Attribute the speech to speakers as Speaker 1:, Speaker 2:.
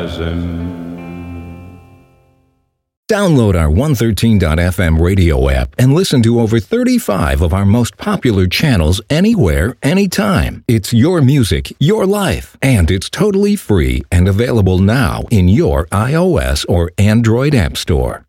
Speaker 1: Download our 113.fm radio app and listen to over 35 of our most popular channels anywhere, anytime. It's your music, your life, and it's totally free and available now in your iOS or Android app store.